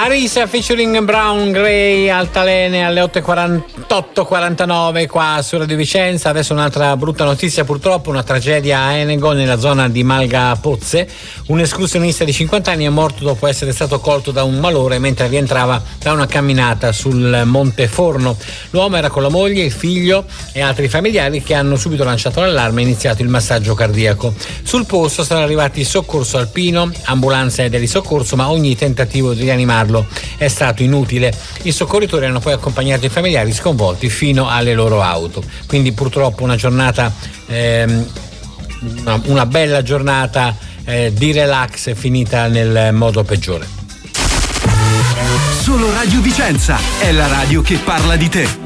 Marisa featuring Brown Gray, Altalene alle 8:48-49 qua su Radio Vicenza. Adesso un'altra brutta notizia, purtroppo una tragedia a Enego nella zona di Malga Pozze. Un escursionista di 50 anni è morto dopo essere stato colto da un malore mentre rientrava da una camminata sul Monte Forno. L'uomo era con la moglie, il figlio e altri familiari che hanno subito lanciato l'allarme e iniziato il massaggio cardiaco. Sul posto sono arrivati soccorso alpino, ambulanze dell'Isoccorso, ma ogni tentativo di rianimarlo è stato inutile. I soccorritori hanno poi accompagnato i familiari sconvolti fino alle loro auto. Quindi purtroppo una giornata, una bella giornata di relax finita nel modo peggiore. Solo Radio Vicenza è la radio che parla di te.